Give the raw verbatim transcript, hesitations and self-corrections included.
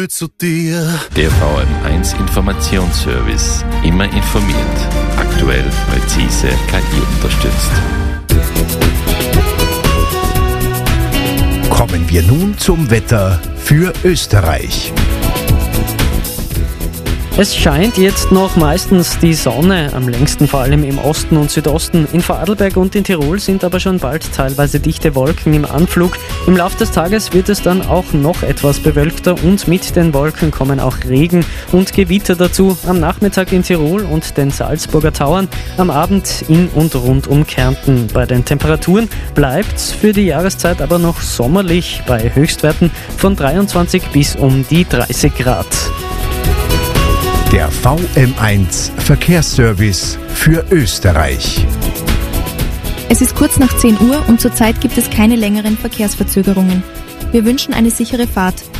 will zu dir. Der V M eins Informationsservice. Immer informiert. Aktuell, präzise, K I unterstützt. Kommen wir nun zum Wetter für Österreich. Es scheint jetzt noch meistens die Sonne, am längsten vor allem im Osten und Südosten. In Vorarlberg und in Tirol sind aber schon bald teilweise dichte Wolken im Anflug. Im Laufe des Tages wird es dann auch noch etwas bewölkter und mit den Wolken kommen auch Regen und Gewitter dazu. Am Nachmittag in Tirol und den Salzburger Tauern, am Abend in und rund um Kärnten. Bei den Temperaturen bleibt es für die Jahreszeit aber noch sommerlich bei Höchstwerten von dreiundzwanzig bis um die dreißig Grad. Der V M eins Verkehrsservice für Österreich. Es ist kurz nach zehn Uhr und zurzeit gibt es keine längeren Verkehrsverzögerungen. Wir wünschen eine sichere Fahrt.